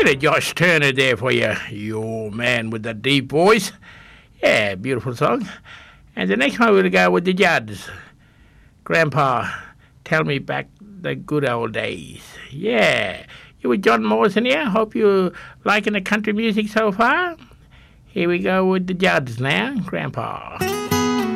Bit of Josh Turner there for you, your man with the deep voice. Yeah, beautiful song. And the next one we're going to go with the Judds. Grandpa, tell me back the good old days. Yeah. You with John Morrison here. Hope you're liking the country music so far. Here we go with the Judds now, Grandpa.